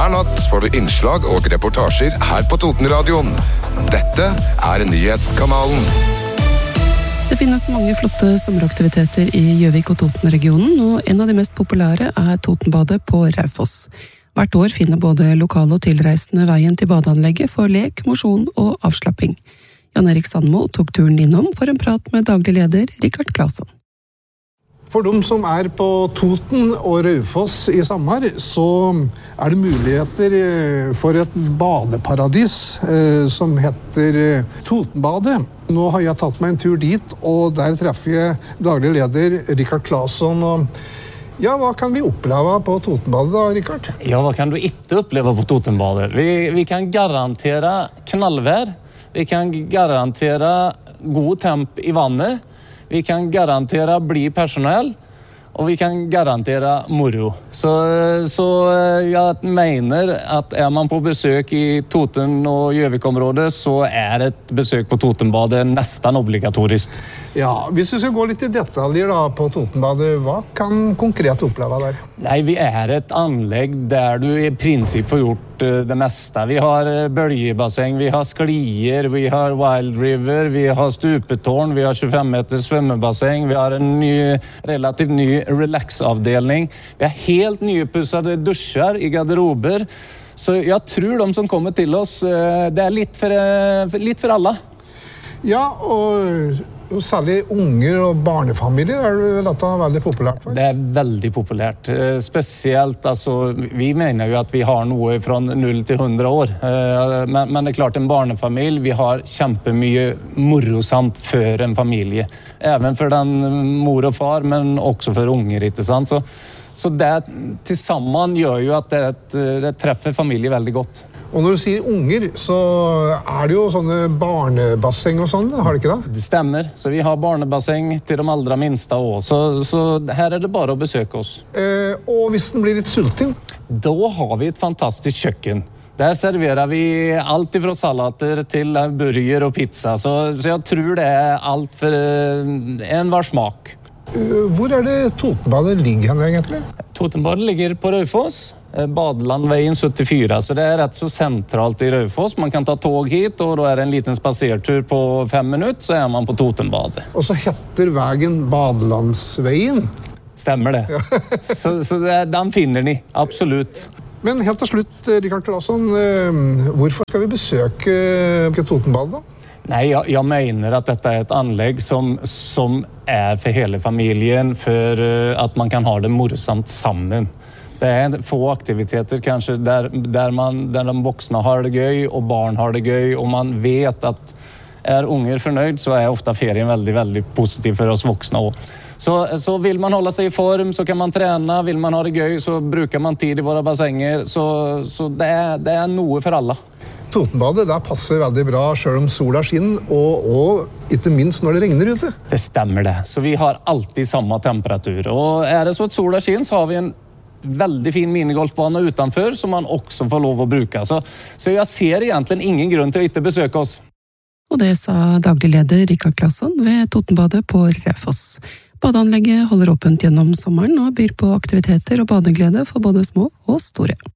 Hver natt får du innslag og reportasjer her på Totenradioen. Dette nyhetskanalen. Det finnes mange flotte sommeraktiviteter i Gjøvik og Toten-regionen, og en av de mest populære Totenbadet på Raufoss. Hvert år finner både lokale og tilreisende veien til badeanlegget for lek, mosjon og avslapping. Jan Erik Sandmo tok turen innom for en prat med daglig leder Rikard Claesson. For de som på Toten og Raufoss i sommer, så det muligheter for et badeparadis som heter Totenbadet. Nå har jeg tatt meg en tur dit, og der treffer jeg daglig leder Rikard Claesson. Ja, hva kan vi oppleve på Totenbadet da, Rikard? Ja, hva kan du ikke oppleve på Totenbadet? Vi kan garantere knallvær, vi kan garantere god temp i vannet, vi kan garantere bli personell, og vi kan garantere moro. Så jeg mener at man på besøk i Toten- og Gjøvik-området, så et besøk på Totenbadet nesten obligatorisk. Ja, hvis du skal gå litt i detaljer da, på Totenbadet, hva kan konkret oppleve der? Nei, vi et anlegg der du i prinsipp får gjort det meste. Vi har bølgebasseng, vi har sklier, vi har Wild River, vi har stupetårn, vi har 25 meter svømmebasseng, vi har en relativt ny relaxavdelning, vi har helt nypussede dusjer i garderober. Så jeg tror de som kommer til oss, det litt for alle. Ja, og særlig unger og barnefamilier vel dette veldig populært for? Det veldig populært. Spesielt, vi mener jo at vi har noe fra 0 til 100 år. Men det klart, en barnefamilie, vi har kjempemye morosamt for en familie. Even for den mor og far, men også for unger, ikke sant? Så det til sammen gjør jo at det treffer familie veldig godt. Og når du sier unger, så det jo sånne barnebasseng og sånn, har det ikke det? Det stemmer, så vi har barnebasseng til de allra minste også, så her det bare å besøke oss. Og hvis den blir litt sulting? Da har vi et fantastisk kjøkken. Der serverer vi alt fra salater til burger og pizza, så jeg tror det alt for enhver smak. Hvor det Totenbadet ligger hen egentlig? Totenbadet ligger på Raufoss, Badelandveien 74, så det rett så sentralt i Raufoss. Man kan ta tog hit, og da det en liten spasertur på 5 minutter, så man på Totenbadet. Og så heter veien Badelandsveien? Stemmer det. Ja. så den finner ni, absolutt. Men helt til slutt, Rikard Claesson, hvorfor skal vi besøke Totenbadet da? Nei, jeg mener at dette et anlegg som for hele familien, for at man kan ha det morsomt sammen. Det få aktiviteter kanskje der de voksne har det gøy, og barn har det gøy, og man vet at unger fornøyd, så ofte ferien veldig, veldig positiv for oss voksne også. Så vil man holde seg i form, så kan man trene, vil man ha det gøy, så bruker man tid i våre bassenger, så det noe for alle. Totenbadet, der passer veldig bra selv om sola skinner, og ikke minst når det regner ute. Det stemmer det, så vi har alltid samme temperatur. Og det så at sola skinner, så har vi en veldig fin minigolfbane utenfor, som man også får lov å bruke. Så jeg ser egentlig ingen grunn til å ikke besøke oss. Og det sa daglig leder Rikard Claesson ved Totenbadet på Raufoss. Badeanlegget holder åpent gjennom sommeren og byr på aktiviteter og badeglede for både små og store.